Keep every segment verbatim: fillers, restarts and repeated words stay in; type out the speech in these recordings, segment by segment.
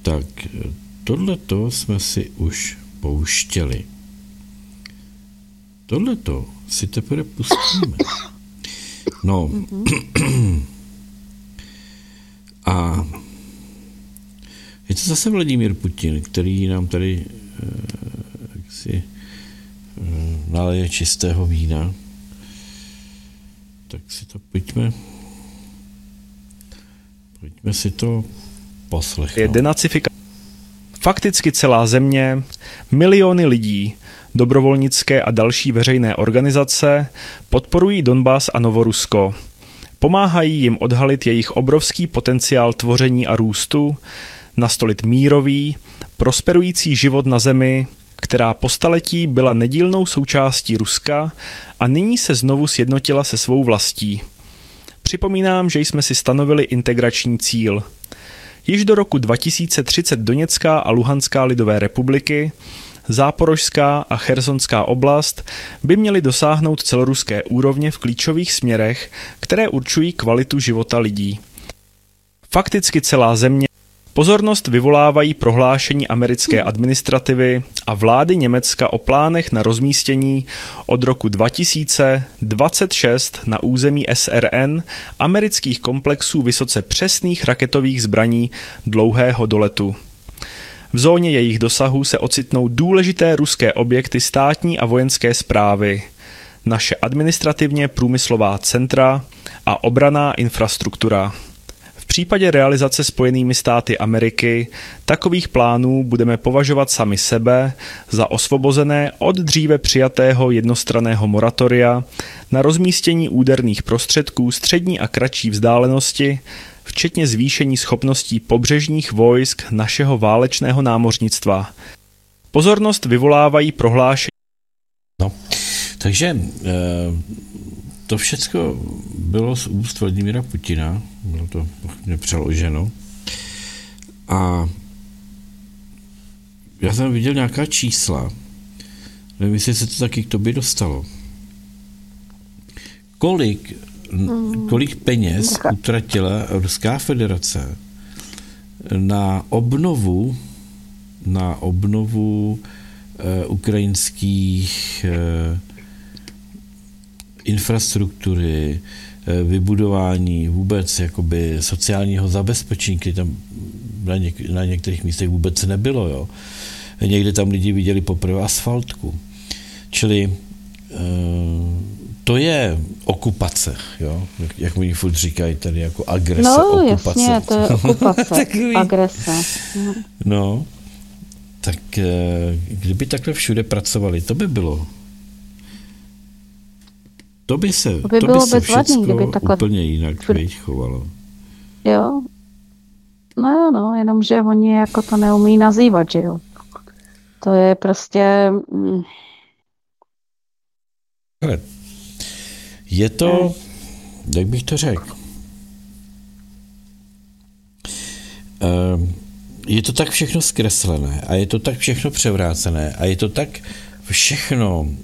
Tak, tohleto jsme si už pouštěli. Tohleto si teprve pustíme. No. A je to zase Vladimír Putin, který nám tady jak si naleje čistého vína. Tak si to pojďme pojďme si to poslechnout. Je denacifikace. Fakticky celá země, miliony lidí, dobrovolnické a další veřejné organizace podporují Donbas a Novorusko. Pomáhají jim odhalit jejich obrovský potenciál tvoření a růstu, nastolit mírový, prosperující život na zemi, která po staletí byla nedílnou součástí Ruska a nyní se znovu sjednotila se svou vlastí. Připomínám, že jsme si stanovili integrační cíl. Již do roku dva tisíce třicet Doněcká a Luhanská lidové republiky, Záporožská a Chersonská oblast by měly dosáhnout celoruské úrovně v klíčových směrech, které určují kvalitu života lidí. Fakticky celá země. Pozornost vyvolávají prohlášení americké administrativy a vlády Německa o plánech na rozmístění od roku dva tisíce dvacet šest na území S R N amerických komplexů vysoce přesných raketových zbraní dlouhého doletu. V zóně jejich dosahu se ocitnou důležité ruské objekty státní a vojenské správy, naše administrativně průmyslová centra a obranná infrastruktura. V případě realizace Spojenými státy Ameriky takových plánů budeme považovat sami sebe za osvobozené od dříve přijatého jednostranného moratoria na rozmístění úderných prostředků střední a kratší vzdálenosti, včetně zvýšení schopností pobřežních vojsk našeho válečného námořnictva. Pozornost vyvolávají prohlášení. No, takže to všecko bylo z úst Vladimíra Putina, bylo to přeloženo. A já jsem viděl nějaká čísla, nevím, jestli se to taky k tobě dostalo. Kolik, kolik peněz utratila Ruská federace na obnovu na obnovu eh, ukrajinských eh, infrastruktury, eh, vybudování vůbec jakoby sociálního zabezpečení, který tam na, něk- na některých místech vůbec nebylo. Jo. Někde tam lidi viděli poprvé asfaltku. Čili eh, to je okupace, jo? Jak, jak oni furt říkají tady, jako agrese, no, okupace. No jasně, to je okupace, agrese. No, tak kdyby takhle všude pracovali, to by bylo. To by se, to by, to bylo by se bezvadný, kdyby takhle úplně jinak všude chovalo. Jo, no jo, no, jenomže oni jako to neumí nazývat, že jo. To je prostě... Mm. Ale je to, jak bych to řekl, je to tak všechno zkreslené a je to tak všechno převrácené a je to tak všechno uh,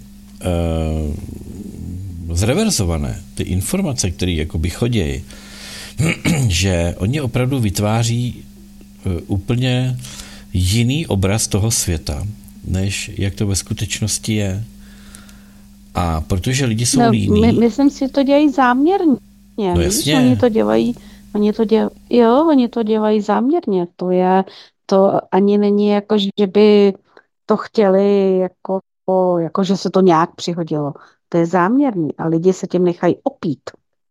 zreverzované, ty informace, které jakoby chodějí, že oni opravdu vytváří uh, úplně jiný obraz toho světa, než jak to ve skutečnosti je. A protože lidi jsou no, líní... My, myslím si, že to dělají záměrně. No jasně. Oni to dělají, oni to dělají, jo, oni to dělají záměrně. To je, to ani není jako, že by to chtěli, jako, jako že se to nějak přihodilo. To je záměrný a lidi se tím nechají opít.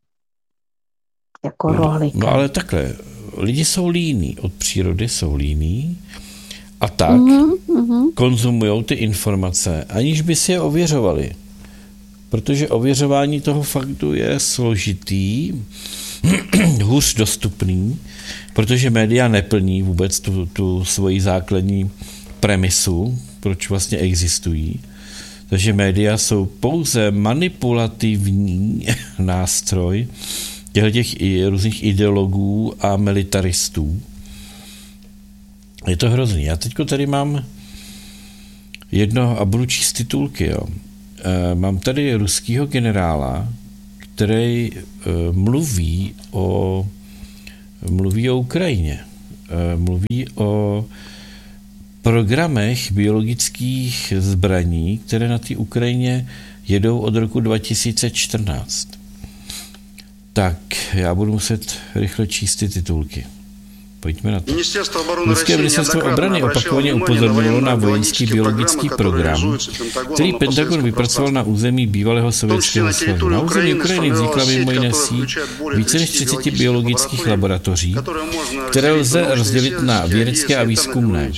Jako no, rohlík. No ale takhle, lidi jsou líní, od přírody jsou líní a tak mm-hmm, mm-hmm. konzumujou ty informace, aniž by si je ověřovali. Protože ověřování toho faktu je složitý, hůř dostupný, protože média neplní vůbec tu, tu svoji základní premisu, proč vlastně existují. Takže média jsou pouze manipulativní nástroj těch různých ideologů a militaristů. Je to hrozný. Já teďko tady mám jedno a budu číst titulky, jo. Mám tady ruskýho generála, který mluví o, mluví o Ukrajině. mluví o programech biologických zbraní, které na té Ukrajině jedou od roku dva tisíce čtrnáct. Tak, já budu muset rychle číst ty titulky. Pojďme na to. Ruské ministerstvo obrany opakovaně upozornilo na vojenský biologický program, který Pentagon vypracoval na území bývalého Sovětského svazu. Na území Ukrajiny vznikla mimo jiné síť více než třicet biologických laboratoří, které lze rozdělit na vědecké a výzkumné.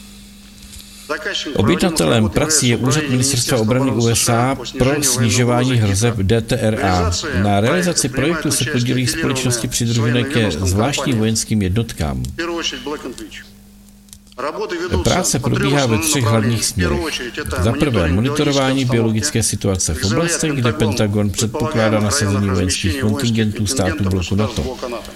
Objednatelem prací je úřad ministerstva obrany U S A pro snižování hrozeb D T R A. Na realizaci projektu se podílí společnosti přidružené ke zvláštním vojenským jednotkám. Práce probíhá ve třech hlavních směrech. Za prvé monitorování biologické situace v oblastech, kde Pentagon předpokládá nasazení vojenských kontingentů států bloku NATO.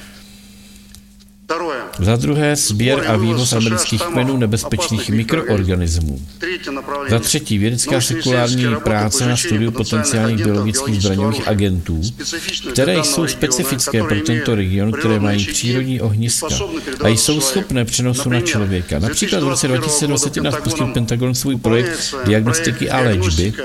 Za druhé sběr a vývoz amerických kmenů nebezpečných mikroorganismů. Za třetí vědecká sekulární práce na studiu potenciálních biologických zbraňových agentů, které jsou specifické pro tento region, které mají přírodní ohniska a jsou schopné přenosu na člověka. Například v roce dva tisíce dvacet jedna spustil Pentagon svůj projekt diagnostiky a léčby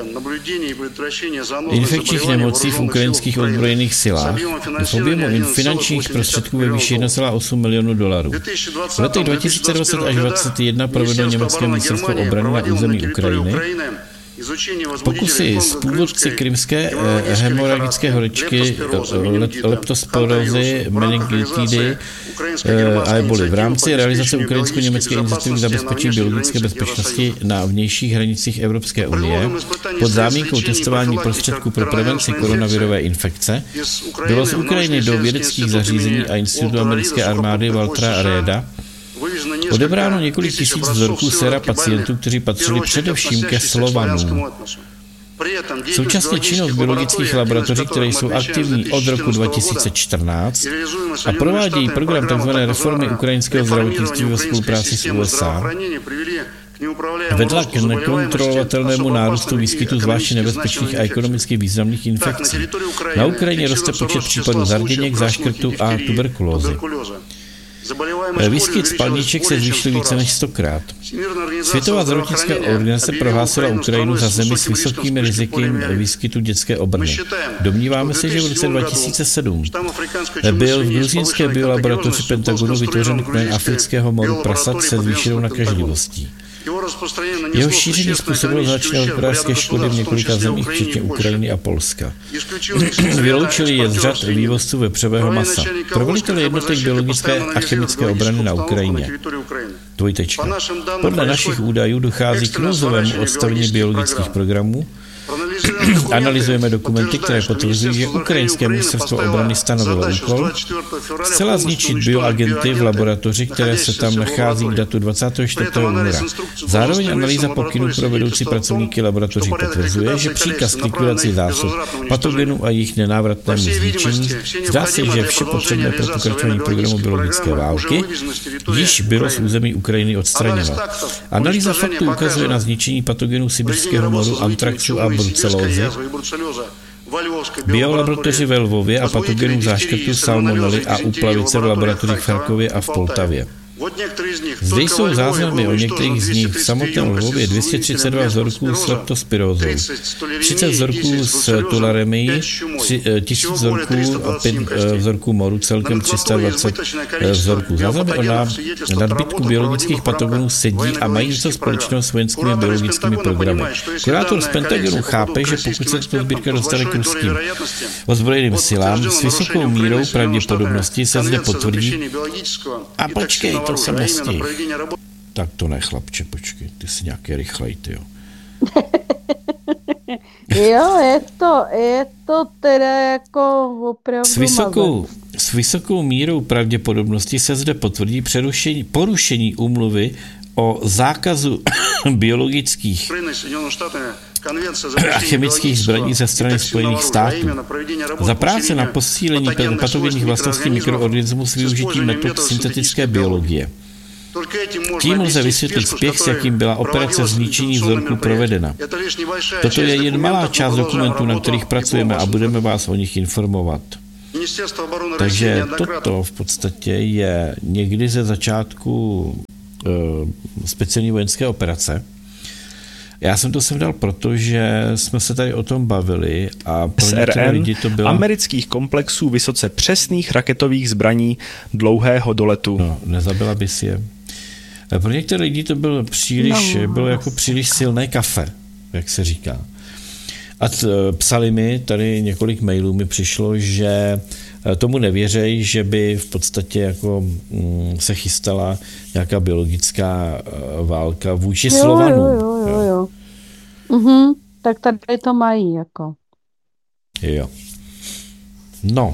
infekčních nemocí v ukrajinských ozbrojených silách v objemu finančních prostředků ve výši jedna celá osm milionu dolarů. V letech dva tisíce dvacet až dvacet jedna provedlo německé ministerstvo obrany na území Ukrajiny pokusy s původci krymské hemoragické horečky, leptospirózy, meningitidy a eboli v rámci realizace ukrajinsko-německé iniciativy k zabezpečení biologické bezpečnosti na vnějších hranicích Evropské unie pod záminkou testování prostředků pro prevenci koronavirové infekce bylo z Ukrajiny do vědeckých zařízení a institutu americké armády Waltera Reeda odebráno několik tisíc vzorků séra pacientů, kteří patřili především ke Slovanům. Současně činnost biologických laboratoří, které jsou aktivní od roku dva tisíce čtrnáct a provádějí program tzv. Reformy ukrajinského zdravotnictví ve spolupráci s U S A, vedla k nekontrolovatelnému nárůstu výskytu zvláště nebezpečných a ekonomicky významných infekcí. Na Ukrajině roste počet případů zarděněk, záškrtu a tuberkulózy. Výskyt spalniček se zvýšil více než stokrát. Světová zdravotnická organizace prohlásila Ukrajinu za zemi s vysokým rizikem výskytu dětské obrny. Domníváme se, že v roce dva tisíce sedm byl v gruzínské biolaboratoři Pentagonu vytvořen kmen afrického moru prasat se zvýšenou nakažlivostí. Jeho šíření způsobilo značné hospodářské škody v několika zemích, včetně Ukrajiny a Polska. Vyloučili je z řad vývozců vepřového masa. Pro velitele jednotek biologické a chemické obrany na Ukrajině. Dvojtečka. Podle našich údajů dochází k nouzovému odstavení biologických programů. Analyzujeme dokumenty, které potvrzují, že ukrajinské ministerstvo obrany stanovilo úkol zcela zničit bioagenty v laboratoři, které se tam nachází k datu dvacátého čtvrtého února. Zároveň analýza pokynů pro vedoucí pracovníky laboratoří potvrzuje, že příkaz k likvidaci zásob patogenů a jejich nenávratnému zničení zdá se, že vše potřebné pro pokračování programu biologické války již bylo z území Ukrajiny odstraněno. Analýza faktů ukazuje na zničení patogenů sibirského moru, antraxu a brucelózy, biolaboratoři ve Lvově a patogenů záškrtů salmonely a úplavice v laboratořích v Charkově a v Poltavě. Zde jsou záznamy o některých z nich v samotném Lvově dvě stě třicet dva vzorků s leptospirózou, třicet vzorků s tularemií, tisíc vzorků a pět vzorků moru, celkem tři sta dvacet vzorků. Záznamy o nadbytku biologických patogenů sedí a mají něco společného s vojenskými biologickými programy. Kurátor z Pentagonu chápe, že pokud se tato sbírka dostane k ruským ozbrojeným silám, s vysokou mírou pravděpodobnosti se zde potvrdí a počkej, to se nestihl. Tak to ne, chlapče, počkej, ty jsi nějaký rychlej, ty jo. Jo, je to, je to teda jako opravdu s vysokou, s vysokou mírou pravděpodobnosti se zde potvrdí přerušení, porušení úmluvy o zákazu biologických a chemických zbraní ze strany Spojených států. Za práce na posílení patogenních vlastností mikroorganismů s využitím metod syntetické biologie. Tím lze vysvětlit spěch, s jakým byla operace zničení vzorků provedena. Toto je jen malá část dokumentů, na kterých pracujeme a budeme vás o nich informovat. Takže toto v podstatě je někdy ze začátku uh, speciální vojenské operace. Já jsem to sem dal, protože jsme se tady o tom bavili a pro některé lidi to byla... amerických komplexů vysoce přesných raketových zbraní dlouhého doletu. No, nezabila bys je. Pro některé lidi to bylo příliš, no, bylo jako příliš silné kafe, jak se říká. A t, psali mi, tady několik mailů mi přišlo, že tomu nevěřej, že by v podstatě jako mm, se chystala nějaká biologická válka vůči jo, Slovanům. Jo, jo, jo, jo. Mhm, tak tady to mají, jako. Jo. No.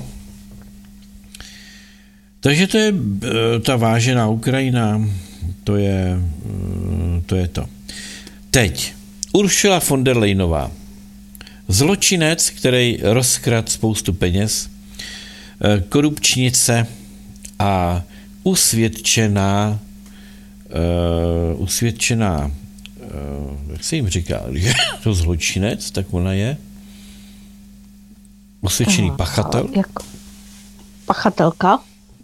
Takže to je ta vážená Ukrajina, to je to. Je to. Teď. Ursula von der Leyenová. Zločinec, který rozkradl spoustu peněz, korupčnice a usvědčená, uh, usvědčená, uh, jak se jim říká, že to zločinec, tak ona je usvědčený Aha, pachatel. Jako pachatelka?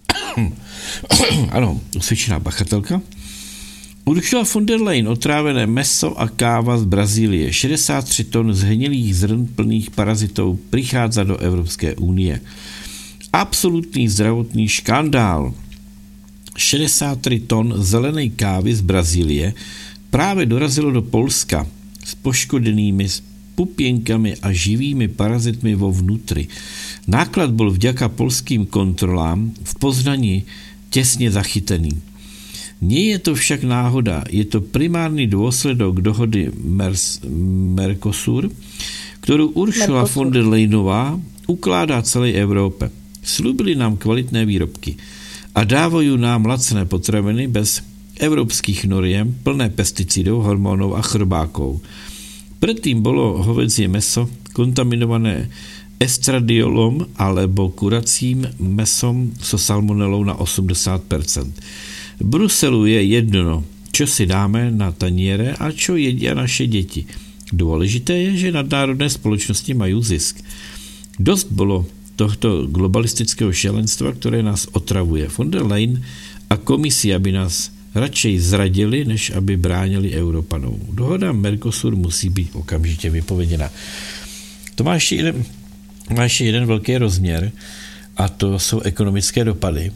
Ano, usvědčená pachatelka. Ursula von der Leyen, otrávené meso a káva z Brazílie, šedesát tři ton zhnilých zrn plných parazitou přichází do Evropské unie. Absolutní zdravotní škandál. šedesát tři ton zelené kávy z Brazílie právě dorazilo do Polska s poškodenými pupěnkami a živými parazitmi vo vnútri. Náklad byl vďaka polským kontrolám v Poznani těsně zachytený. Nie je to však náhoda, je to primárny dôsledok dohody Mers- Mercosur, ktorú Ursula Mercosur. von der Leyenová ukládá celej Európe. Slúbili nám kvalitné výrobky a dávajú nám lacné potraviny bez európskych noriem, plné pesticidov, hormónov a chrbákov. Predtým bolo hovädzie mäso kontaminované estradiolom alebo kuracím mesom so salmonelou na osemdesiat percent. V Bruselu je jedno, čo si dáme na taniere a čo jedia naše děti. Důležité je, že nadnárodné společnosti mají zisk. Dost bylo tohto globalistického šílenstva, které nás otravuje. Von der Leyen a komisi, aby nás radšej zradili, než aby bránili Evropanů. Dohoda Mercosur musí být okamžitě vypověděna. To má ještě jeden, má ještě jeden velký rozměr a to jsou ekonomické dopady.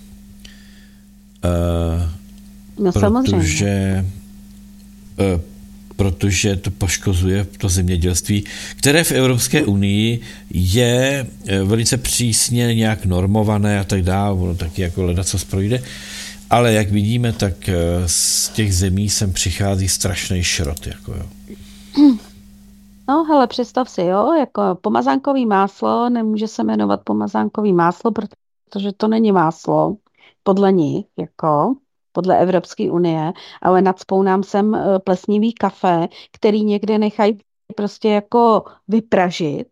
Uh, no protože, uh, protože to poškozuje to zemědělství, které v Evropské unii je uh, velice přísně nějak normované a tak dále, ono taky jako ledacos projde, ale jak vidíme, tak uh, z těch zemí sem přichází strašný šrot. Jako jo. No hele, představ si, jo, jako pomazánkový máslo nemůže se jmenovat pomazánkový máslo, protože to není máslo. Podle nich, jako podle Evropské unie, ale nacpou nám sem plesnivý kafe, který někde nechají prostě jako vypražit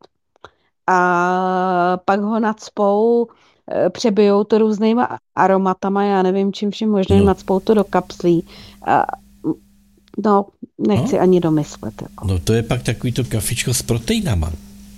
a pak ho nacpou, přebijou to různýma aromatama, já nevím čím vším možným, no. Nacpou to do kapslí. A, no, nechci no. ani domyslet. Jako. No to je pak takový to kafičko s proteinama.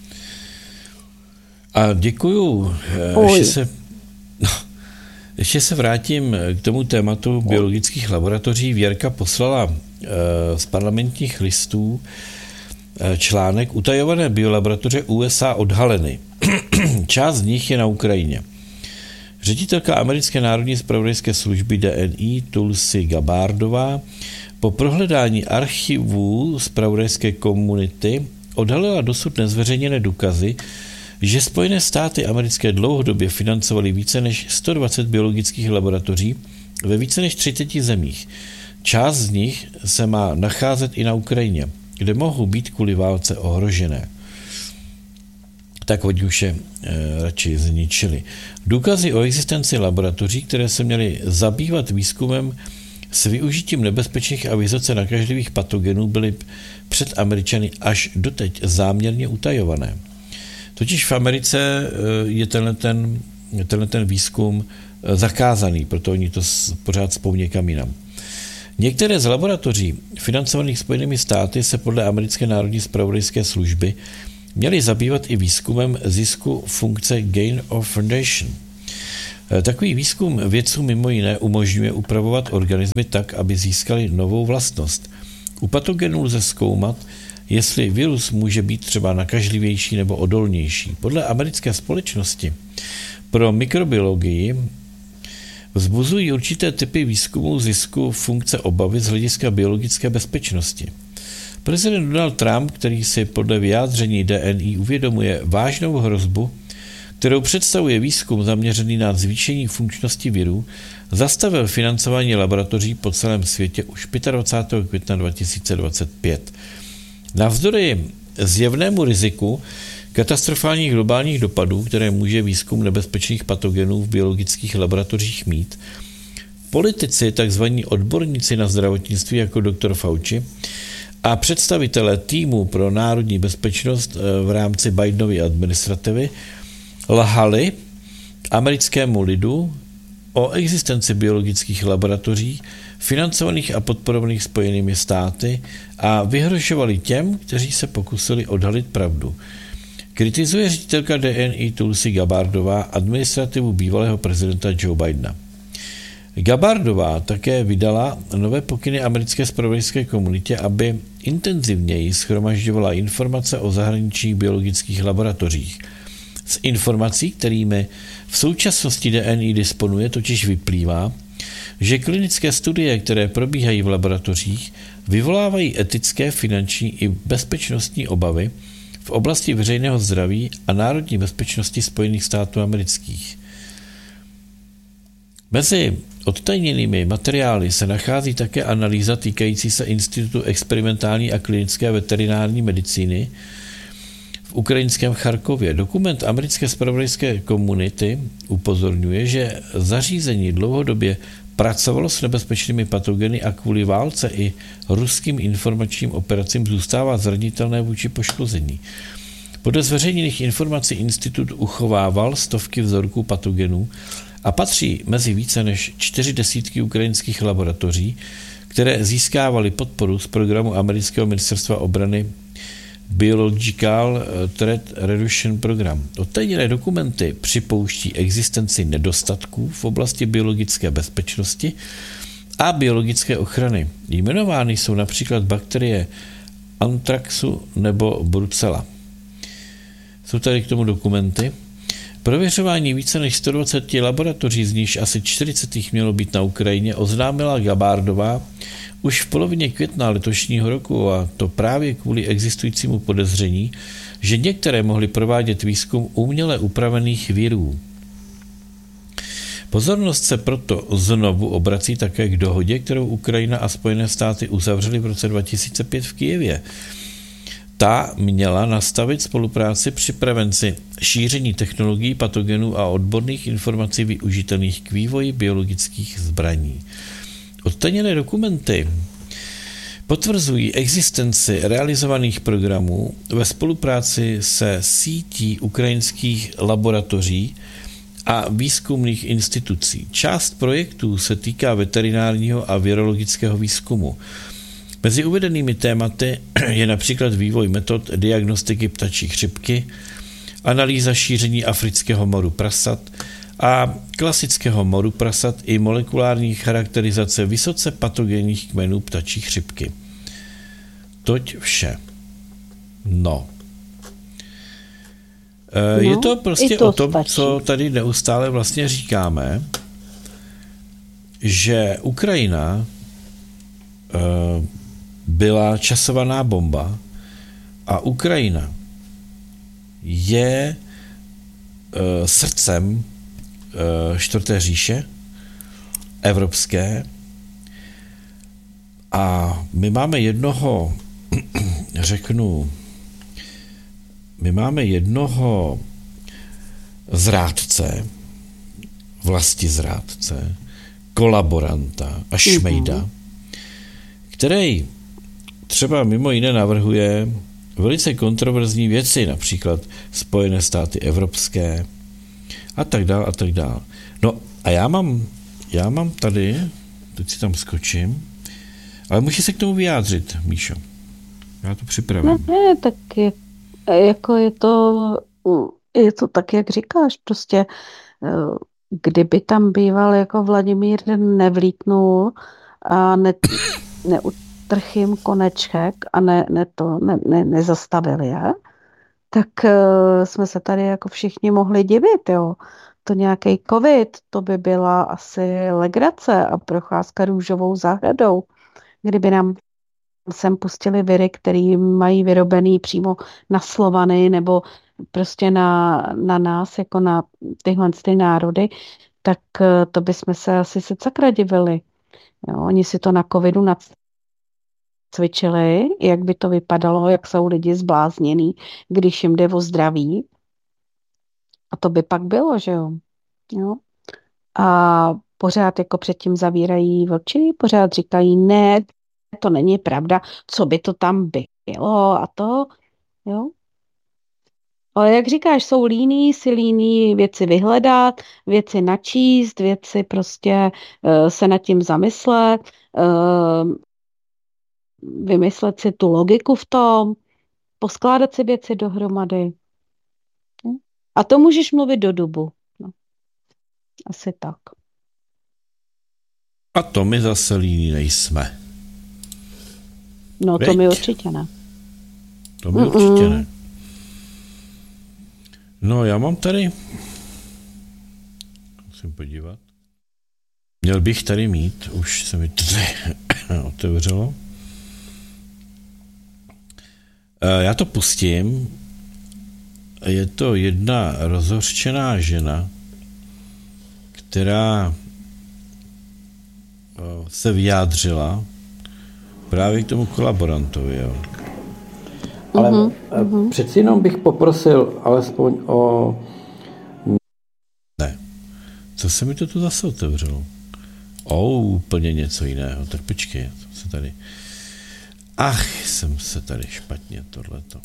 A děkuju, ještě se... No. Ještě se vrátím k tomu tématu biologických laboratoří. Věrka poslala z parlamentních listů článek Utajované biolaboratoře U S A odhaleny. Část z nich je na Ukrajině. Ředitelka americké národní zpravodajské služby D N I Tulsi Gabbardová po prohledání archivů zpravodajské komunity odhalila dosud nezveřejněné důkazy, že Spojené státy americké dlouhodobě financovaly více než sto dvacet biologických laboratoří ve více než třiceti zemích. Část z nich se má nacházet i na Ukrajině, kde mohou být kvůli válce ohrožené. Tak oni už je e, radši zničili. Důkazy o existenci laboratoří, které se měly zabývat výzkumem s využitím nebezpečných a vysoce nakažlivých patogenů, byly před Američany až doteď záměrně utajované. Totiž v Americe je tenhle ten, tenhle ten výzkum zakázaný, proto oni to pořád spou někam jinam. Některé z laboratoří financovaných Spojenými státy se podle americké národní zpravodajské služby měli zabývat i výzkumem zisku funkce gain of foundation. Takový výzkum vědcům mimo jiné umožňuje upravovat organismy tak, aby získali novou vlastnost. U patogenů lze zkoumat, jestli virus může být třeba nakažlivější nebo odolnější. Podle americké společnosti pro mikrobiologii vzbuzují určité typy výzkumu zisku funkce obavy z hlediska biologické bezpečnosti. Prezident Donald Trump, který si podle vyjádření D N I uvědomuje vážnou hrozbu, kterou představuje výzkum zaměřený na zvýšení funkčnosti virů, zastavil financování laboratoří po celém světě už dvacátého pátého května dva tisíce dvacet pět. Navzdory zjevnému riziku katastrofálních globálních dopadů, které může výzkum nebezpečných patogenů v biologických laboratořích mít, politici, takzvaní odborníci na zdravotnictví jako doktor Fauci a představitelé týmu pro národní bezpečnost v rámci Bidenovy administrativy lhali americkému lidu o existenci biologických laboratoří financovaných a podporovaných Spojenými státy a vyhrožovali těm, kteří se pokusili odhalit pravdu. Kritizuje ředitelka D N I Tulsi Gabbardová administrativu bývalého prezidenta Joe Bidena. Gabbardová také vydala nové pokyny americké zpravodajské komunitě, aby intenzivněji shromažďovala informace o zahraničních biologických laboratořích. Z informací, kterými v současnosti D N I disponuje, totiž vyplývá, že klinické studie, které probíhají v laboratořích, vyvolávají etické, finanční i bezpečnostní obavy v oblasti veřejného zdraví a národní bezpečnosti Spojených států amerických. Mezi odtajněnými materiály se nachází také analýza týkající se Institutu experimentální a klinické veterinární medicíny v ukrajinském Charkově. Dokument americké zpravodajské komunity upozorňuje, že zařízení dlouhodobě pracovalo s nebezpečnými patogeny a kvůli válce i ruským informačním operacím zůstává zranitelné vůči poškození. Podle zveřejněných informací institut uchovával stovky vzorků patogenů a patří mezi více než čtyři desítky ukrajinských laboratoří, které získávaly podporu z programu amerického ministerstva obrany Biological Threat Reduction Program. Odtajněné dokumenty připouští existenci nedostatků v oblasti biologické bezpečnosti a biologické ochrany. Jmenovány jsou například bakterie antraxu nebo brucella. Jsou tady k tomu dokumenty. Prověřování více než sto dvacet laboratoří, z níž asi čtyřicet jich mělo být na Ukrajině, oznámila Gabbardová už v polovině května letošního roku, a to právě kvůli existujícímu podezření, že některé mohly provádět výzkum uměle upravených virů. Pozornost se proto znovu obrací také k dohodě, kterou Ukrajina a Spojené státy uzavřely v roce dva tisíce pět v Kyjevě. Ta měla nastavit spolupráci při prevenci šíření technologií, patogenů a odborných informací využitelných k vývoji biologických zbraní. Odtajněné dokumenty potvrzují existenci realizovaných programů ve spolupráci se sítí ukrajinských laboratoří a výzkumných institucí. Část projektů se týká veterinárního a virologického výzkumu. Mezi uvedenými tématy je například vývoj metod diagnostiky ptačí chřipky, analýza šíření afrického moru prasat a klasického moru prasat i molekulární charakterizace vysoce patogenních kmenů ptačí chřipky. Toť vše. No. E, no je to prostě to o tom, stačí. Co tady neustále vlastně říkáme, že Ukrajina e, byla časovaná bomba a Ukrajina je e, srdcem e, čtvrté říše evropské a my máme jednoho, řeknu, my máme jednoho zrádce, vlastizrádce, kolaboranta a šmejda, který třeba mimo jiné navrhuje velice kontroverzní věci, například Spojené státy evropské a tak dál a tak dál. No a já mám, já mám tady, teď si tam skočím, ale musí se k tomu vyjádřit, Míšo. Já to připravím. No ne, tak je, jako je to, je to tak, jak říkáš, prostě kdyby tam býval jako Vladimír nevlítnul a ne, neutrhl jim koneček a ne, ne to, ne, ne, nezastavili je, tak uh, jsme se tady jako všichni mohli divit, jo. To nějaký covid, to by byla asi legrace a procházka růžovou zahradou, kdyby nám sem pustili viry, který mají vyrobený přímo na Slovany nebo prostě na, na nás, jako na tyhle ty národy, tak to bychom se asi se sakra divili. Jo, oni si to na covidu nacvičili, jak by to vypadalo, jak jsou lidi zbláznění, když jim jde o zdraví. A to by pak bylo, že jo. jo. A pořád jako předtím zavírají oči, pořád říkají, ne, to není pravda, co by to tam bylo a to, jo. Ale jak říkáš, jsou líní, si líní věci vyhledat, věci načíst, věci prostě uh, se nad tím zamyslet, uh, vymyslet si tu logiku v tom, poskládat si věci dohromady. A to můžeš mluvit do dubu. No. Asi tak. A to my zase líní nejsme. No Veď? To mi určitě ne. To mi Mm-mm. určitě ne. No já mám tady, musím podívat, měl bych tady mít, už se mi tady otevřelo. Já to pustím, je to jedna rozhořčená žena, která se vyjádřila právě k tomu kolaborantovi, jo. Ale mm-hmm. přeci jenom bych poprosil alespoň o... Ne. Co se mi to tu zase otevřelo? O, úplně něco jiného. Tak počkej, jsem se tady... Ach, jsem se tady špatně, tohleto.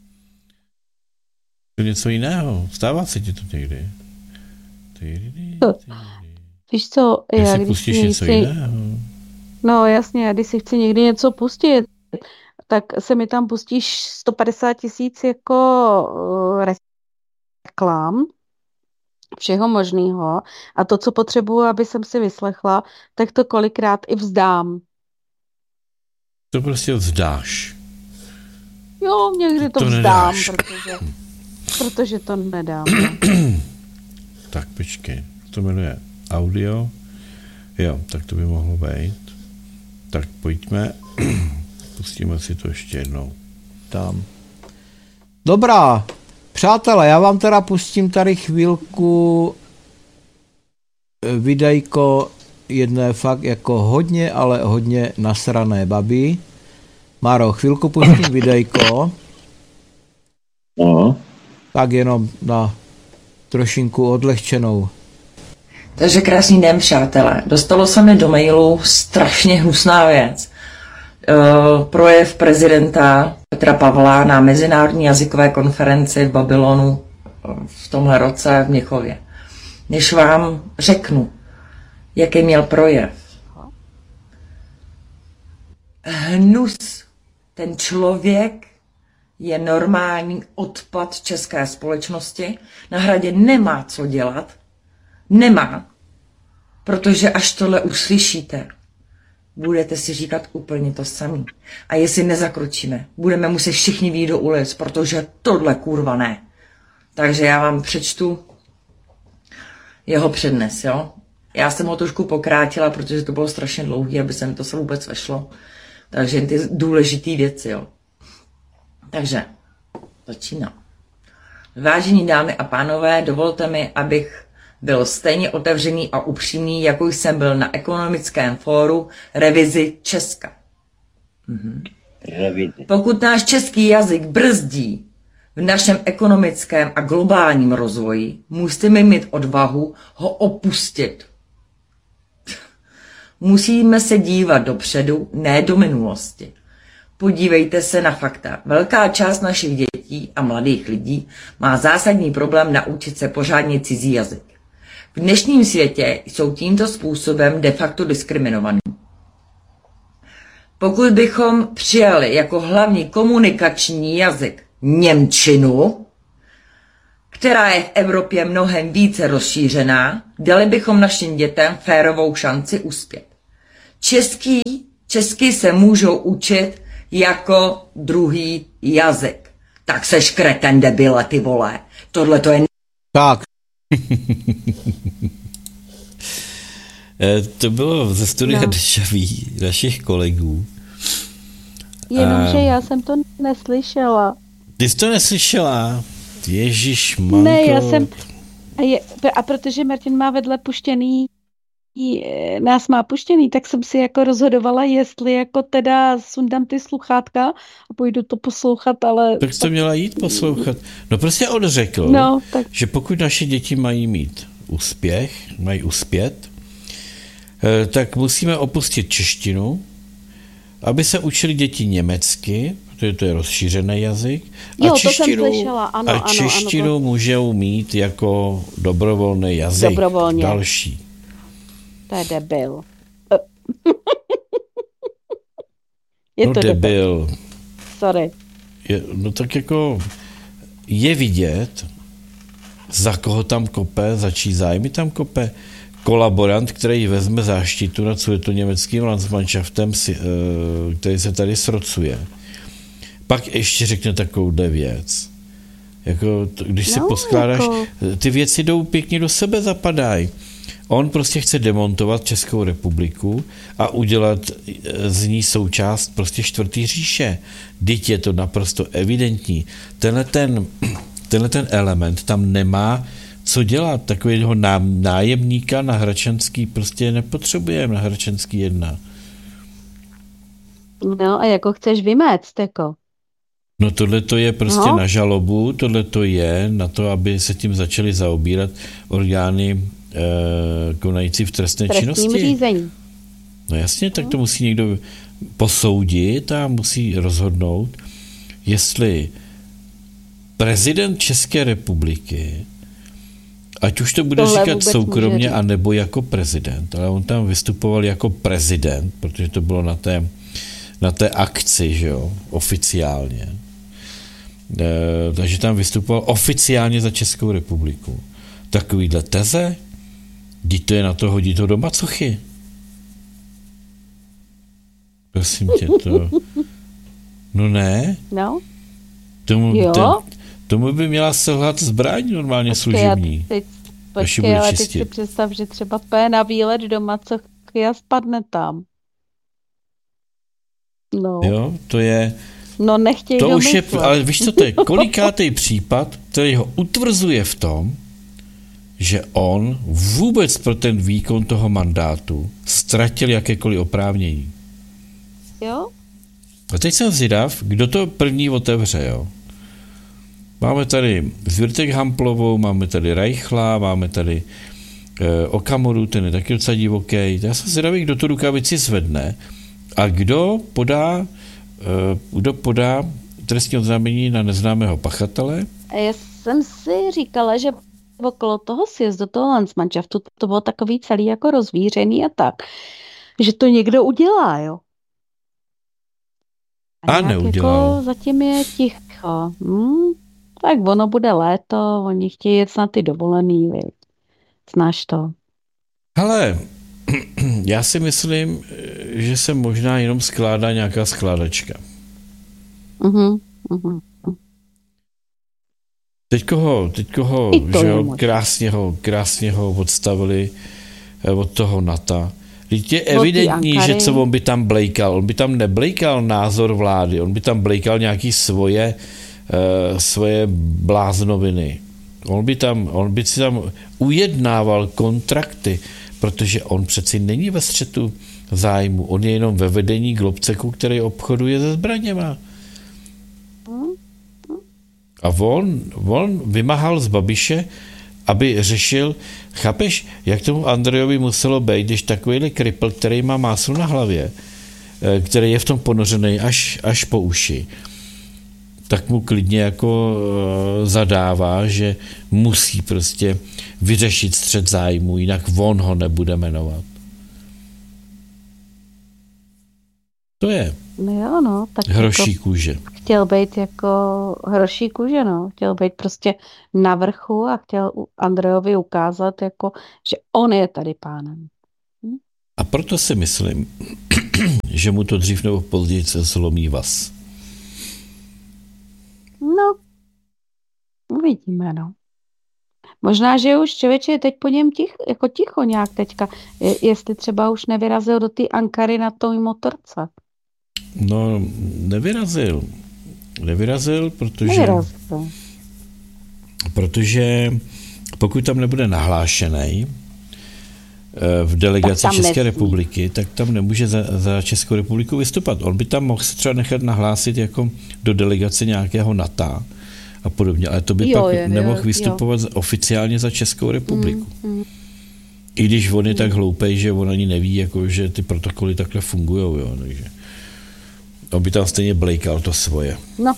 To něco jiného. Stává se ti to někdy? Víš co, já já si pustíš něco si... jiného. No jasně, já když si chci někdy něco pustit, tak se mi tam pustíš sto padesát tisíc jako uh, reklám, všeho možného. A to, co potřebuju, aby jsem si vyslechla, tak to kolikrát i vzdám. To prostě vzdáš. Jo, někdy to, to vzdám, protože, protože to nedám. Tak počkej, to jmenuje audio. Jo, tak to by mohlo být. Tak pojďme. Pustíme si to ještě jednou. Tam. Dobrá, přátelé, já vám teda pustím tady chvílku videjko jedné fakt jako hodně, ale hodně nasrané babi. Maro, chvilku pustím videjko. No. Tak jenom na trošinku odlehčenou. Takže krásný den, přátelé. Dostalo se mi do mailu strašně hnusná věc. Uh, projev prezidenta Petra Pavla na mezinárodní jazykové konferenci v Babylonu v tomhle roce v Mnichově. Než vám řeknu, jaký měl projev. Hnus. Ten člověk je normální odpad české společnosti. Na Hradě nemá co dělat. Nemá. Protože až tohle uslyšíte, budete si říkat úplně to samé. A jestli nezakročíme, budeme muset všichni vyjít do ulic, protože tohle kurva ne. Takže já vám přečtu jeho přednes, jo. Já jsem ho trošku pokrátila, protože to bylo strašně dlouhé, aby se mi to se vůbec vešlo. Takže ty důležité věci, jo. Takže, začínám. Vážení dámy a pánové, dovolte mi, abych byl stejně otevřený a upřímný, jako jsem byl na ekonomickém fóru Revizi Česka. Mhm. Pokud náš český jazyk brzdí v našem ekonomickém a globálním rozvoji, musíme mít odvahu ho opustit. Musíme se dívat dopředu, ne do minulosti. Podívejte se na fakta. Velká část našich dětí a mladých lidí má zásadní problém naučit se pořádně cizí jazyk. V dnešním světě jsou tímto způsobem de facto diskriminovaní. Pokud bychom přijali jako hlavní komunikační jazyk němčinu, která je v Evropě mnohem více rozšířená, dali bychom našim dětem férovou šanci uspět. Český, česky se můžou učit jako druhý jazyk. Tak seš kreten, debile, ty vole. Tohle to je... Tak. To bylo ze studia No. Dešaví našich kolegů. Jenomže A- já jsem to neslyšela. Ty jsi to neslyšela? Ježíš, manko. Ne, já jsem... A, je, a protože Martin má vedle puštěný, je- nás má puštěný, tak jsem si jako rozhodovala, jestli jako teda sundám ty sluchátka a půjdu to poslouchat, ale... Tak jsi to měla jít poslouchat. No prostě on řekl, No, tak že pokud naše děti mají mít úspěch, mají uspět, eh, tak musíme opustit češtinu, aby se učili děti německy, protože to je rozšířený jazyk, a Jo, to jsem češtinu, slyšela, ano, a ano, ano, češtinu to- můžou mít jako dobrovolný jazyk. Dobrovolně. Další. to je debil. Je No to debil. debil. Sorry. Je, no tak jako je vidět, za koho tam kope, za čí zájmy tam kope. Kolaborant, který vezme záštitu nad sudetoněmeckým Landsmannschaftem, si, eh, který se tady srocuje. Pak ještě řekne takovouhle věc. Jako, to, když se No, poskládáš, jako- ty věci jdou pěkně do sebe, zapadají. On prostě chce demontovat Českou republiku a udělat z ní součást prostě čtvrtý říše. Vždyť je to naprosto evidentní. Tenhle ten, tenhle ten element tam nemá co dělat. Takového nájemníka na Hračanský prostě nepotřebujeme, na Hračanský jedna. No a jako chceš vyméct, jako. No tohle to je prostě No. na žalobu, tohle to je na to, aby se tím začaly zaobírat orgány e, konající v trestné Trestním činnosti. řízení. No jasně, tak to musí někdo posoudit a musí rozhodnout, jestli prezident České republiky, ať už to bude Tohle říkat vůbec může soukromně, říct. anebo jako prezident, ale on tam vystupoval jako prezident, protože to bylo na té, na té akci, že jo, oficiálně. E, takže tam vystupoval oficiálně za Českou republiku. Takovýhle teze, jdi to je na to, hodí to do macochy. Prosím tě, to... No ne, No, tomu, Jo? ten, tomu by měla selhat zbraň normálně služební. Teď, Až ji počkej, bude ale teď si čistit. představ, že třeba pé na výlet do macochy a spadne tam. No, Jo, to je, no nechtěj to už je, domyslet. ale víš co to je, kolikátej případ, který ho utvrzuje v tom, že on vůbec pro ten výkon toho mandátu ztratil jakékoliv oprávnění. Jo? A teď jsem zvědav, kdo to první otevře, jo. Máme tady Zvirtek Hamplovou, máme tady Reichla, máme tady e, Okamuru, ten je taky docela divoký. Já jsem zvědavý, kdo tu rukavici zvedne a kdo podá, e, kdo podá trestní oznámení na neznámého pachatele. A já jsem si říkala, že okolo toho sjezdu, toho Landsmannschaftu, to bylo takový celý jako rozvířený a tak, že to někdo udělá, jo. A nějak neudělal. Jako zatím je ticho. Hm, tak ono bude léto, oni chtějí jet na ty dovolený, viď. Znáš to. Hele, já si myslím, že se možná jenom skládá nějaká skládačka. Mhm, mhm. Teďko ho, teďko ho, I to že je jo, možné. krásně ho, krásně ho odstavili eh, od toho nata. Teď je té evidentní, že Ankary. co on by tam blejkal. On by tam neblejkal názor vlády, on by tam blejkal nějaký svoje, uh, svoje bláznoviny. On by, tam, on by si tam ujednával kontrakty, protože on přeci není ve střetu zájmu. On je jenom ve vedení Globceku, který obchoduje se zbraněma. A on, on vymahal z Babiše, aby řešil, chápeš, jak tomu Andrejovi muselo být, když takovýhle kripl, který má máslo na hlavě, eh, který je v tom ponořený až, až po uši, tak mu klidně jako uh, zadává, že musí prostě vyřešit střet zájmu, jinak on ho nebude jmenovat. To je No jo, no, tak hroší jako kůže. chtěl být jako hroší kůže, no. Chtěl být prostě na vrchu a chtěl Andrejovi ukázat, jako, že on je tady pánem. Hm? A proto si myslím, že mu to dřív nebo později zlomí vaz. No, uvidíme, no. Možná, že už člověče je teď po něm ticho, jako ticho nějak teďka, je, jestli třeba už nevyrazil do té Ankary na té motorce. No, nevyrazil. Nevyrazil, protože... Nevyrazil. Protože pokud tam nebude nahlášený v delegaci České nesmí. republiky, tak tam nemůže za, za Českou republiku vystupovat. On by tam mohl se třeba nechat nahlásit jako do delegace nějakého NATO a podobně, ale to by jo, pak je, nemohl jo, vystupovat jo. oficiálně za Českou republiku. Mm, mm. I když on je mm. tak hloupej, že on ani neví, jako, že ty protokoly takhle fungujou. Jo, takže on by tam stejně blejkal to svoje. No.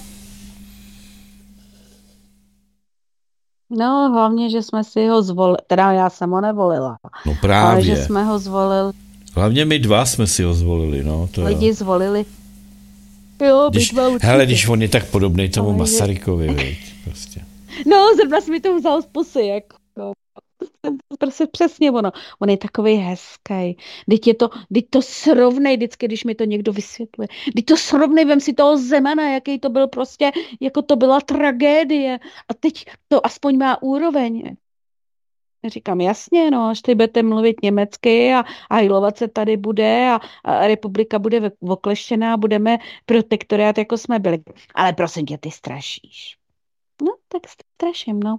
No, hlavně, že jsme si ho zvolili, teda já jsem ho nevolila. No právě. Ale že jsme ho zvolili. Hlavně my dva jsme si ho zvolili, no. To Lidi jo. zvolili. Jo, když, hele, když on je tak podobnej tomu ale Masarykovi, viď, prostě. No, zrovna jsi mi to vzal z pusy, jako. Prostě přesně ono. On je takovej hezký. Teď je to, teď to srovnej vždycky, když mi to někdo vysvětluje. Teď to srovnej, vem si toho Zemana, jaký to byl prostě, jako to byla tragédie. A teď to aspoň má úroveň. Říkám, jasně, no, až teď budete mluvit německy a, a hejlovat se tady bude a, a republika bude okleštěná a budeme protektorát, jako jsme byli. Ale prosím tě, ty strašíš. No, tak straším, no.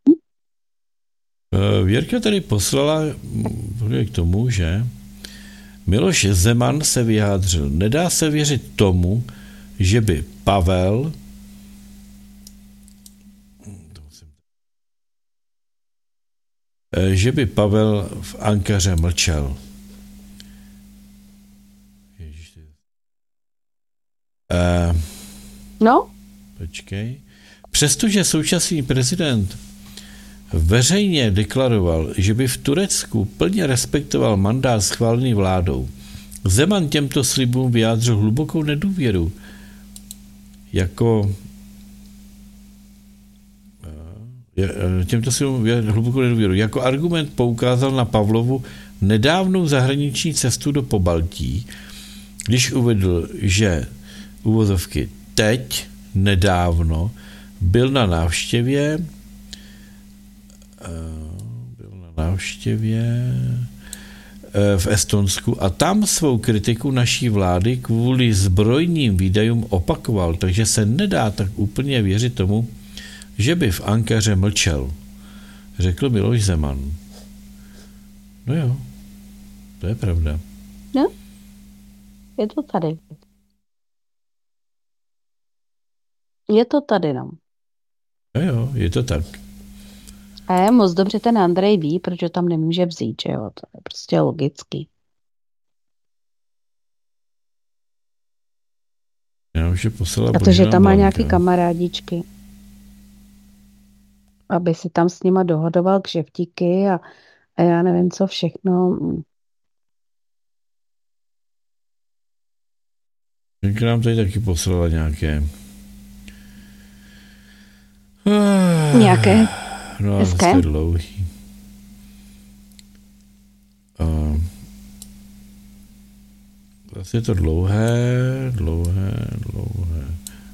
Věrka tady poslala k tomu, že Miloš Zeman se vyjádřil. Nedá se věřit tomu, že by Pavel že by Pavel v Ankaře mlčel. Ježiš. Uh, no? Počkej. Přestože současný prezident veřejně deklaroval, že by v Turecku plně respektoval mandát schválený vládou, Zeman těmto slibům vyjádřil hlubokou nedůvěru. Jako těmto slibům vyjádřil hlubokou nedůvěru. Jako argument poukázal na Pavlovu nedávnou zahraniční cestu do Pobaltí, když uvedl, že uvozovky teď, nedávno, byl na návštěvě byl na návštěvě v Estonsku a tam svou kritiku naší vlády kvůli zbrojním výdajům opakoval, takže se nedá tak úplně věřit tomu, že by v Ankaře mlčel, řekl Miloš Zeman. No jo, to je pravda. No, je to tady. Je to tady, no. No jo, je to tak. A je moc dobře ten Andrej ví, protože tam nemůže vzít, že jo, to je prostě logický. Já už je poslala. A to, že tam má nějaký kamarádičky. Aby si tam s nima dohodoval kšeftíky a, a já nevím, co všechno. Jak nám tady taky poslala nějaké Nějaké no, hezké. To je dlouhý. Uh, zase je to dlouhé, dlouhé, dlouhé.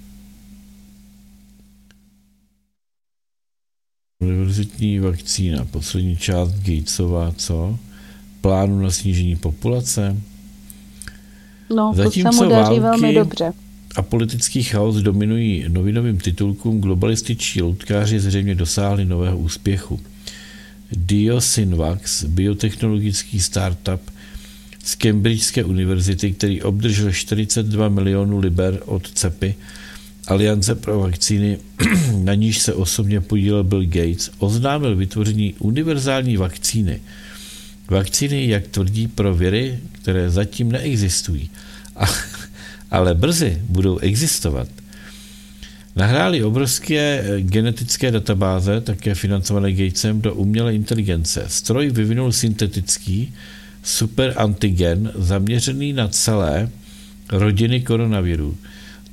Univerzitní vakcína, poslední část Gatesova, co? Plánu na snížení populace. No, to se mu daří velmi dobře. A politický chaos dominují novinovým titulkům, globalističtí loutkáři zřejmě dosáhli nového úspěchu. Diosynvax, biotechnologický startup z Cambridgeské univerzity, který obdržel čtyřicet dva milionů liber od CEPI, Aliance pro vakcíny, na níž se osobně podílel Bill Gates, oznámil vytvoření univerzální vakcíny. Vakcíny, jak tvrdí, pro viry, které zatím neexistují. A ale brzy budou existovat. Nahráli obrovské genetické databáze, také financované Gatesem, do umělé inteligence. Stroj vyvinul syntetický superantigen zaměřený na celé rodiny koronavirů.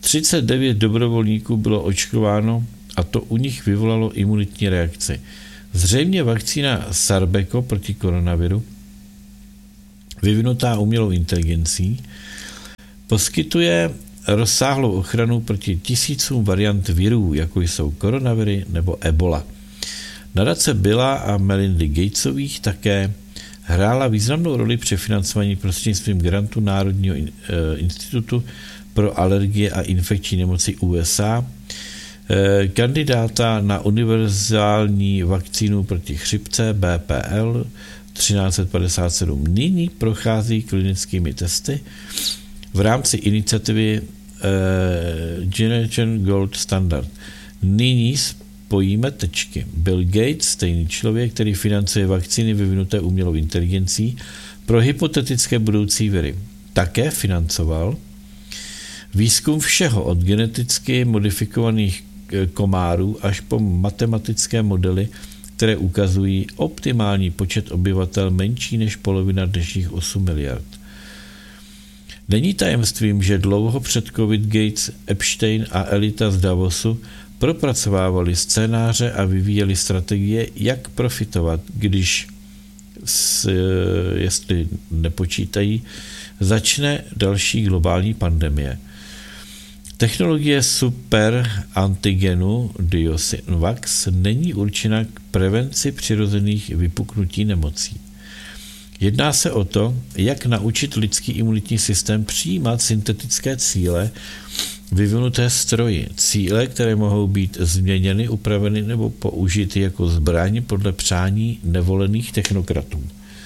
třicet devět dobrovolníků bylo očkováno a to u nich vyvolalo imunitní reakci. Zřejmě vakcína Sarbeco proti koronaviru, vyvinutá umělou inteligencí, poskytuje rozsáhlou ochranu proti tisícům variant virů, jako jsou koronaviry nebo ebola. Nadace Billa a Melindy Gatesových také hrála významnou roli při financování prostřednictvím grantu Národního institutu pro alergie a infekční nemoci U S A, kandidáta na univerzální vakcínu proti chřipce B P L třináct padesát sedm nyní prochází klinickými testy v rámci iniciativy Generation Gold Standard. Nyní spojíme tečky. Bill Gates, stejný člověk, který financuje vakcíny vyvinuté umělou inteligencí pro hypotetické budoucí viry, také financoval výzkum všeho od geneticky modifikovaných komárů až po matematické modely, které ukazují optimální počet obyvatel menší než polovina dnešních osm miliard. Není tajemstvím, že dlouho před COVID Gates, Epstein a elita z Davosu propracovávali scénáře a vyvíjeli strategie, jak profitovat, když, s, jestli nepočítají, začne další globální pandemie. Technologie super antigenu Diosinovax není určena k prevenci přirozených vypuknutí nemocí. Jedná se o to, jak naučit lidský imunitní systém přijímat syntetické cíle vyvinuté stroji. Cíle, které mohou být změněny, upraveny nebo použity jako zbraň podle přání nevolených technokratů.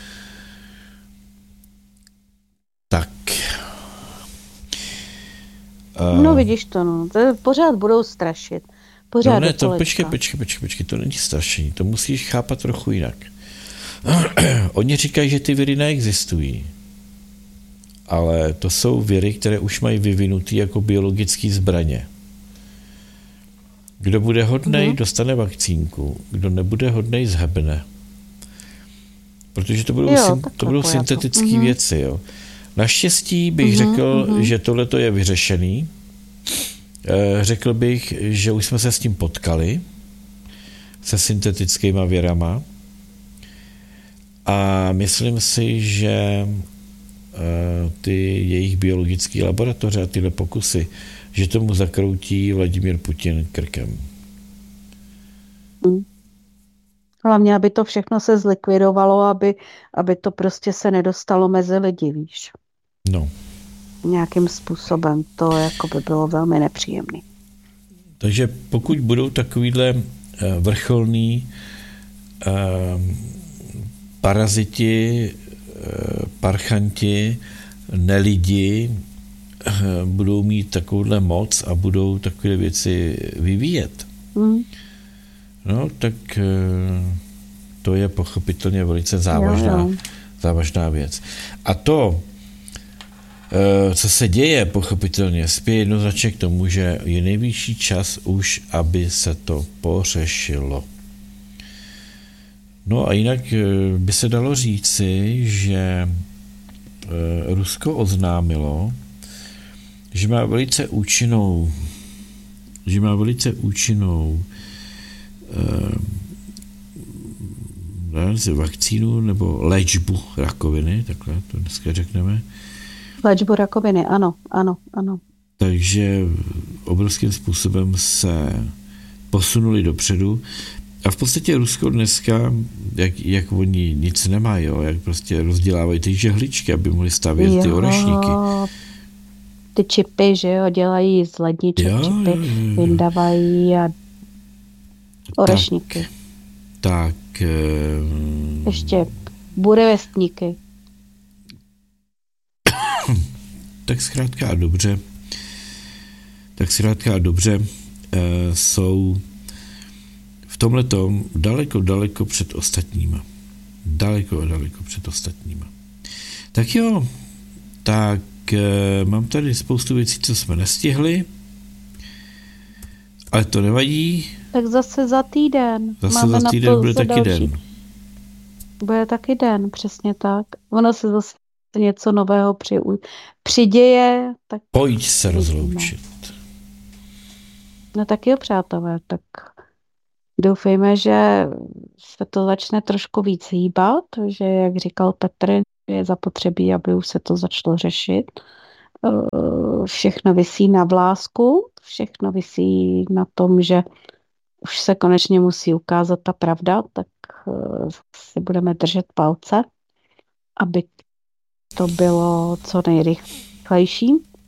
Tak. No vidíš to, no. To pořád budou strašit. Pořád no ne, to počkej, počkej, počkej, počkej, to není strašení, to musíš chápat trochu jinak. Oni říkají, že ty viry neexistují, ale to jsou viry, které už mají vyvinutý jako biologické zbraně. Kdo bude hodnej, mm. dostane vakcínku, kdo nebude hodnej, zhebne. Protože to budou, jo, syn, to budou syntetické mm. věci. Jo. Naštěstí bych mm. řekl, mm. že tohleto je vyřešený. Řekl bych, že už jsme se s tím potkali, se syntetickýma věrama. A myslím si, že ty jejich biologické laboratoře a tyhle pokusy, že tomu zakroutí Vladimír Putin krkem. Hmm. Hlavně, aby to všechno se zlikvidovalo, aby, aby to prostě se nedostalo mezi lidi, víš. No. Nějakým způsobem. To jako by bylo velmi nepříjemné. Takže pokud budou takovýhle vrcholný paraziti, parchanti, nelidi budou mít takovouhle moc a budou takové věci vyvíjet. Mm. No, tak to je pochopitelně velice závažná, jo, jo. závažná věc. A to, co se děje, pochopitelně, spěje jednoznačně k tomu, že je nejvyšší čas už, aby se to pořešilo. No a jinak by se dalo říci, že Rusko oznámilo, že má velice účinnou, že má velice účinnou eh, vakcínu nebo léčbu rakoviny, takhle to dneska řekneme. Léčbu rakoviny, ano, ano, ano. Takže obrovským způsobem se posunuli dopředu. A v podstatě Rusko dneska, jak, jak oni nic nemají, jo, jak prostě rozdělávají ty žehličky, aby mohli stavět jo, ty orešníky. Ty čipy, že jo, dělají z ledniček jo, čipy, jo, jo. Vyndávají a orešníky. Tak. tak um... Ještě burevestníky. tak zkrátka a dobře, tak zkrátka a dobře uh, jsou v tomhletom daleko, daleko před ostatníma. Daleko a daleko před ostatníma. Tak jo, tak e, mám tady spoustu věcí, co jsme nestihli, ale to nevadí. Tak zase za týden. Zase Máme za týden bude taky další. den. Bude taky den, přesně tak. Ono se zase něco nového při, přiděje. Tak pojď se rozloučit. No tak jo, přátelé, tak doufejme, že se to začne trošku víc hýbat, že jak říkal Petr, je zapotřebí, aby už se to začalo řešit. Všechno visí na vlásku, všechno visí na tom, že už se konečně musí ukázat ta pravda, tak si budeme držet palce, aby to bylo co nejrychlejší.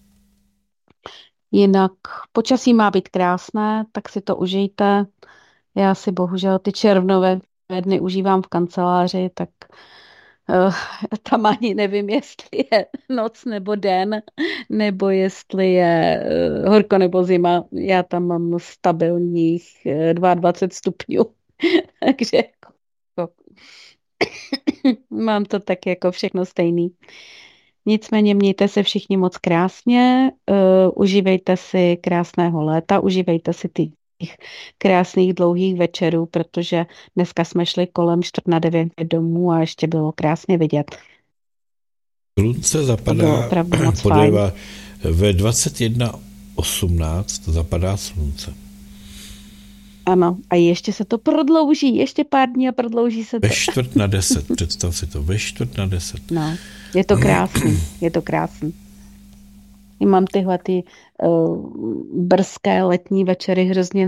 Jinak počasí má být krásné, tak si to užijte. Já si bohužel ty červnové dny užívám v kanceláři, tak uh, tam ani nevím, jestli je noc nebo den, nebo jestli je uh, horko nebo zima. Já tam mám stabilních uh, dvacet dva stupňů, takže jako, mám to tak jako všechno stejný. Nicméně mějte se všichni moc krásně, uh, užívejte si krásného léta, užívejte si ty krásných dlouhých večerů, protože dneska jsme šli kolem čtvrt na devět domů a ještě bylo krásně vidět. Slunce zapadá podéva, ve dvacet jedna osmnáct zapadá slunce. Ano, a ještě se to prodlouží, ještě pár dní a prodlouží se to. Ve čtvrt na deset, představ si to, ve čtvrt na deset. No, je to krásný, je to krásný. I mám tyhle ty uh, brzké letní večery hrozně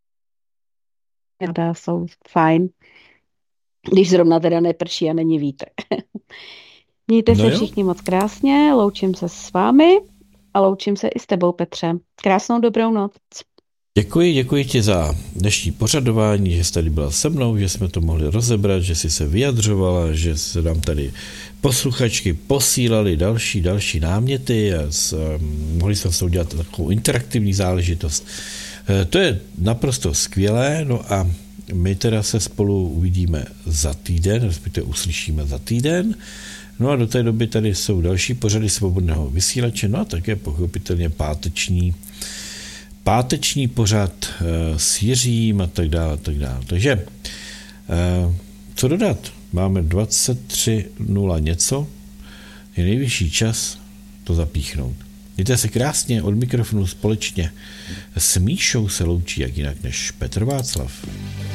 jsou fajn, když zrovna teda neprší a není vítr. Mějte no se jo. Všichni moc krásně, loučím se s vámi a loučím se i s tebou, Petře. Krásnou dobrou noc. Děkuji, děkuji ti za dnešní pořadování, že jsi tady byla se mnou, že jsme to mohli rozebrat, že jsi se vyjadřovala, že se nám tady posluchačky posílali další, další náměty a s, um, mohli jsme s tou dělat takovou interaktivní záležitost. E, to je naprosto skvělé, no a my teda se spolu uvidíme za týden, respektive uslyšíme za týden, no a do té doby tady jsou další pořady Svobodného vysílače, no a také pochopitelně páteční páteční pořad e, s Jiřím a tak dále, a tak dále. Takže e, co dodat? Máme dvacet tři nula něco, je nejvyšší čas to zapíchnout. Mějte se krásně, od mikrofonu společně s Míšou se loučí jak jinak než Petr Václav.